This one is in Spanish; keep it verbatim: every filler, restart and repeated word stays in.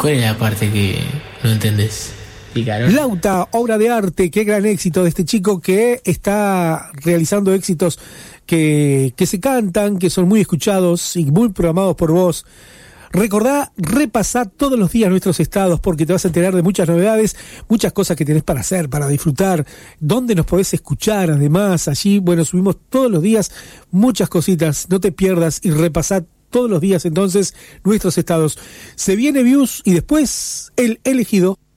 ¿Cuál es la parte que no entendés? ¿Picaron? Lauta, obra de arte, qué gran éxito de este chico que está realizando éxitos que, que se cantan, que son muy escuchados y muy programados por vos. Recordá, repasá todos los días nuestros estados porque te vas a enterar de muchas novedades, muchas cosas que tenés para hacer, para disfrutar, dónde nos podés escuchar además, allí, bueno, subimos todos los días muchas cositas, no te pierdas y repasá todos los días entonces nuestros estados. Se viene Views y después el elegido.